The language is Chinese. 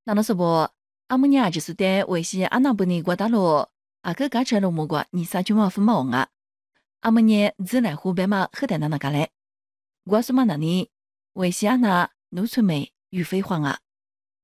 那侬说不？阿姆娘就是对维系阿那不尼瓜达罗，阿个嘎车罗木瓜，你撒就毛分毛啊？阿姆娘自来湖北嘛喝点那那嘎嘞，我说嘛那里维系阿那农村美与飞黄啊。